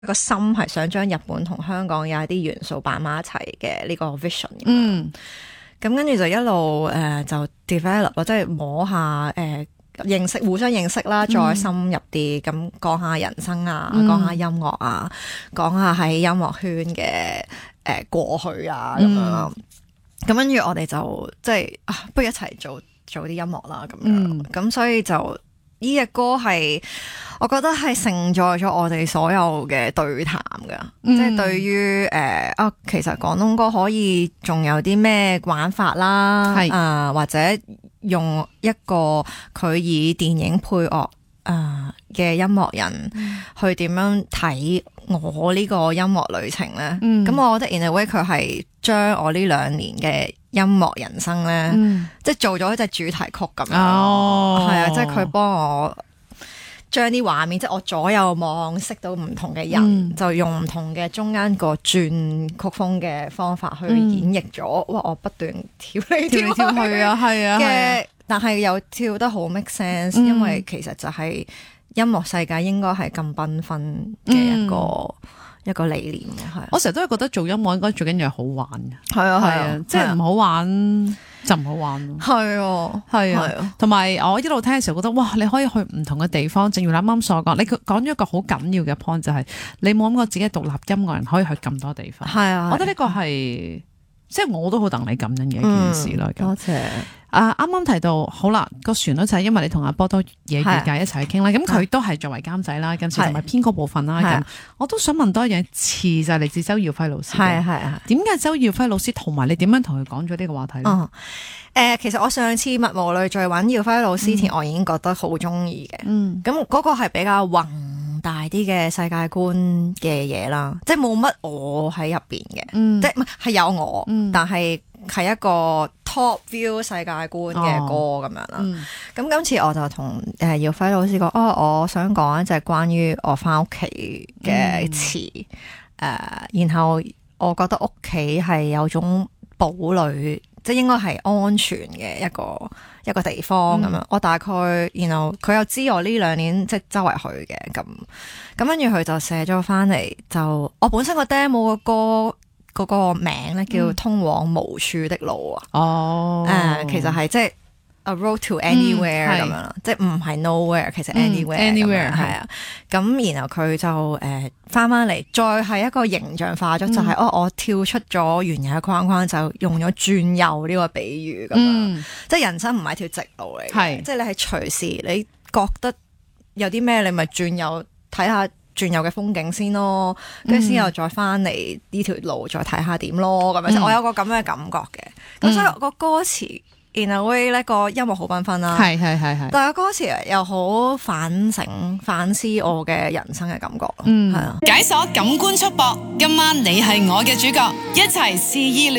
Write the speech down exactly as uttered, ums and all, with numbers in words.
個心係想將日本同香港有一啲元素擺埋一齊嘅呢個 vision。 嗯， 咁跟住就一路誒、呃、就 develop 咯，即係摸下誒、呃、認識互相認識啦，再深入啲咁講下人生啊，講、嗯、下音樂啊，講下喺音樂圈嘅誒、呃、過去啊咁、嗯、樣咯。咁跟住我哋就即係啊，不如一齊做做啲音樂啦咁樣。咁、嗯、所以就呢隻歌係，我覺得係承載咗我哋所有嘅對談噶，嗯、即係對於誒啊，其實廣東歌可以仲有啲咩玩法啦，係啊、呃，或者用一個佢以電影配樂啊嘅音樂人去點樣睇我呢個音樂旅程咧？咁、嗯、我覺得 in a way 佢係將我呢兩年嘅音樂人生咧，嗯、即係做咗一隻主題曲咁樣，係、哦、啊，即係佢幫我將啲畫面，即係我左右望識到唔同嘅人，嗯、就用唔同嘅中間個轉曲風嘅方法去演繹咗。嗯、哇！我不斷跳嚟跳，跳去啊，係啊嘅，但係又跳得好 make sense，嗯、因為其實就係音樂世界應該係咁繽紛嘅一個。嗯一個理念嘅係， 我成日都係覺得做音樂應該最緊要係好玩嘅， 係啊係啊， 即係唔好玩就唔好玩咯， 係啊係啊， 同埋我一路聽嘅時候覺得哇，你可以去唔同嘅地方，正如你啱啱所講，你講咗一個好緊要嘅 point 就係你冇諗過自己獨立音樂人可以去咁多地方，係啊，我覺得呢個係即係我都好戥你感恩嘅一件事啦。 多謝。 啊，啱啱提到好啦，個旋律就係因為你同阿波多野結界一齊去傾啦，咁佢都係作為監製啦，跟住同埋編曲部分啦，咁我都想問多一樣詞就係嚟自周耀輝老師，係係啊，點解周耀輝老師同埋你點樣同佢講咗呢個話題咧？誒、 嗯呃，其實我上次密無淚再揾耀輝老師前，嗯、我已經覺得好中意嘅，嗯，咁嗰個係比較宏大啲嘅世界觀嘅嘢啦，即係冇乜我喺入邊嘅，嗯、即係唔係係有我，嗯、但係。係一個 top view 世界觀嘅歌咁樣啦，咁、哦嗯、今次我就同誒耀輝老師講，哦，我想講一隻關於我翻屋企嘅詞，誒、嗯呃，然後我覺得屋企係有種堡壘，即係應該係安全嘅一個一個地方咁樣。嗯、我大概，然後佢又知我呢兩年即係周圍去嘅，咁咁跟住佢就寫咗翻嚟，就我本身個 demo 個歌。嗰個名咧叫通往無處的路啊，哦，誒、呃，其實係即係 A Road to Anywhere 咁、嗯、樣啦，即係唔係 Nowhere，其實 Anywhere，Anywhere 係啊，咁然後佢就誒翻翻嚟，再係一個形象化咗，嗯、就係、是、哦，我跳出咗原有嘅框框，就用咗轉右呢個比喻咁樣，嗯、即係人生唔係條直路嚟嘅，是即係你係隨時你覺得有啲咩，你咪轉右睇下。轉右嘅風景先咯，跟住先又再翻嚟呢條路再睇下點咯，咁樣、嗯、我有個咁嘅感覺嘅，咁、嗯、所以個歌詞 in a way 咧個音樂好繽紛啦，係係係係，但係歌詞又好反省反思我嘅人生嘅感覺咯，嗯係啊， 解鎖感官束縛，今晚你係我嘅主角，一齊肆意戀。